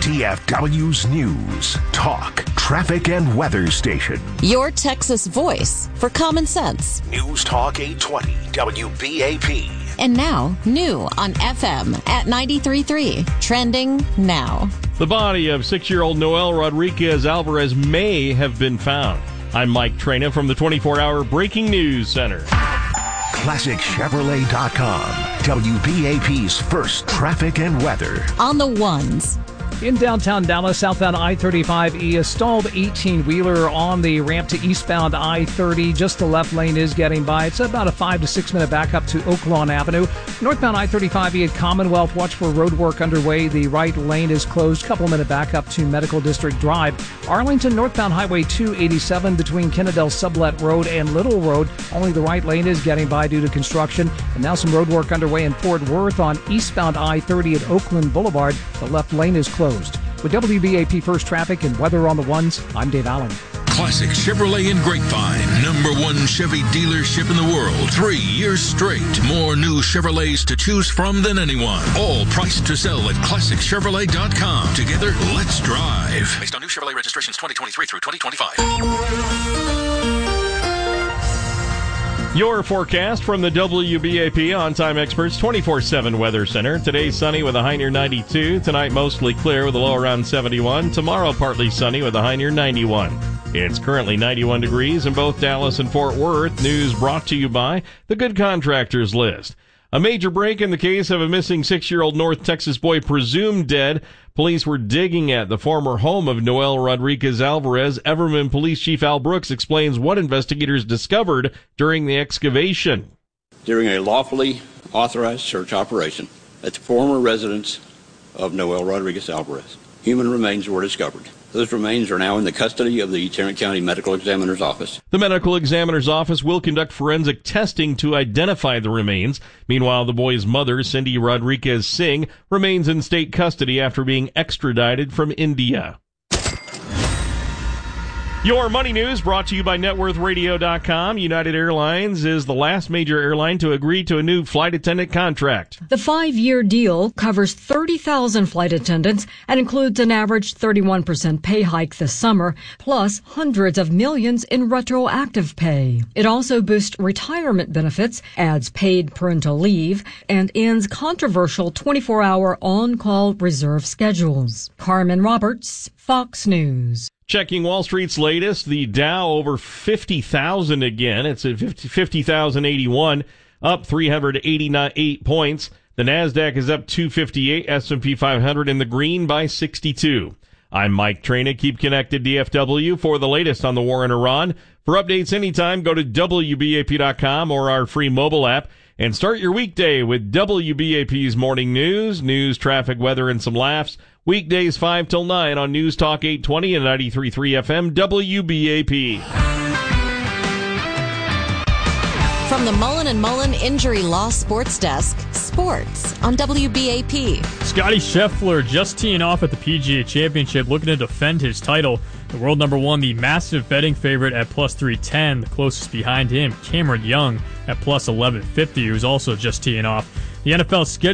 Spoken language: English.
DFW's News, Talk, Traffic, and Weather Station. Your Texas voice for common sense. News Talk 820 WBAP. And now, new on FM at 93.3. Trending now. The body of 6-year-old Noel Rodriguez Alvarez may have been found. I'm Mike Traina from the 24-hour Breaking News Center. ClassicChevrolet.com. WBAP's first traffic and weather. On the ones. In downtown Dallas, southbound I-35E, a stalled 18-wheeler on the ramp to eastbound I-30. Just the left lane is getting by. It's about a 5 to 6 minute backup to Oaklawn Avenue. Northbound I-35E at Commonwealth, watch for road work underway. The right lane is closed. Couple minute backup to Medical District Drive. Arlington, northbound Highway 287 between Kennedale Sublet Road and Little Road. Only the right lane is getting by due to construction. And now some road work underway in Fort Worth on eastbound I-30 at Oakland Boulevard. The left lane is closed. With WBAP First Traffic and Weather on the Ones, I'm Dave Allen. Classic Chevrolet in Grapevine, #1 Chevy dealership in the world. 3 years straight. More new Chevrolets to choose from than anyone. All priced to sell at ClassicChevrolet.com. Together, let's drive. Based on new Chevrolet registrations 2023 through 2025. Your forecast from the WBAP On-Time Experts 24/7 Weather Center. Today sunny with a high near 92. Tonight mostly clear with a low around 71. Tomorrow partly sunny with a high near 91. It's currently 91 degrees in both Dallas and Fort Worth. News brought to you by the Good Contractors List. A major break in the case of a missing 6-year-old North Texas boy presumed dead. Police were digging at the former home of Noel Rodriguez Alvarez. Everman Police Chief Al Brooks explains what investigators discovered during the excavation. During a lawfully authorized search operation at the former residence of Noel Rodriguez Alvarez, human remains were discovered. Those remains are now in the custody of the Tarrant County Medical Examiner's Office. The Medical Examiner's Office will conduct forensic testing to identify the remains. Meanwhile, the boy's mother, Cindy Rodriguez Singh, remains in state custody after being extradited from India. Your money news brought to you by NetWorthRadio.com. United Airlines is the last major airline to agree to a new flight attendant contract. The 5-year deal covers 30,000 flight attendants and includes an average 31% pay hike this summer, plus hundreds of millions in retroactive pay. It also boosts retirement benefits, adds paid parental leave, and ends controversial 24-hour on-call reserve schedules. Carmen Roberts, Fox News. Checking Wall Street's latest, the Dow over 50,000 again. It's at 50,081, up 388 points. The Nasdaq is up 258, S&P 500 in the green by 62. I'm Mike Traina. Keep connected, DFW, for the latest on the war in Iran. For updates anytime, go to WBAP.com or our free mobile app. And start your weekday with WBAP's Morning News, traffic, weather, and some laughs. Weekdays 5 till 9 on News Talk 820 and 93.3 FM WBAP. From the Mullen & Mullen Injury Law Sports Desk, sports on WBAP. Scotty Scheffler just teeing off at the PGA Championship, looking to defend his title. The world #1, the massive betting favorite at plus 310. The closest behind him, Cameron Young at plus 1150, who's also just teeing off. The NFL schedule